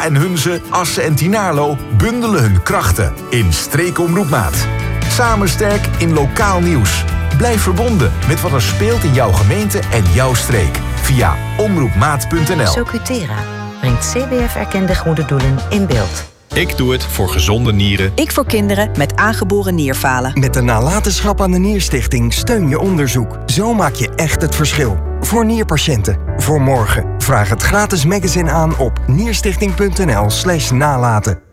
En Hunze, Assen en Tynaarlo bundelen hun krachten in Streekomroepmaat. Samen sterk in lokaal nieuws. Blijf verbonden met wat er speelt in jouw gemeente en jouw streek. Via omroepmaat.nl. Socutera brengt CBF-erkende goede doelen in beeld. Ik doe het voor gezonde nieren. Ik voor kinderen met aangeboren nierfalen. Met de nalatenschap aan de Nierstichting steun je onderzoek. Zo maak je echt het verschil. Voor nierpatiënten. Voor morgen. Vraag het gratis magazine aan op nierstichting.nl/nalaten.